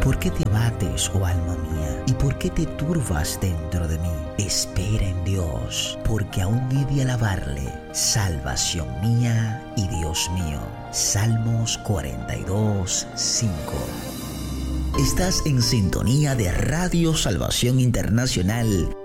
¿Por qué te abates, oh alma mía? ¿Y por qué te turbas dentro de mí? Espera en Dios, porque aún he de alabarle, salvación mía y Dios mío. Salmos 42, 5. Estás en sintonía de Radio Salvación Internacional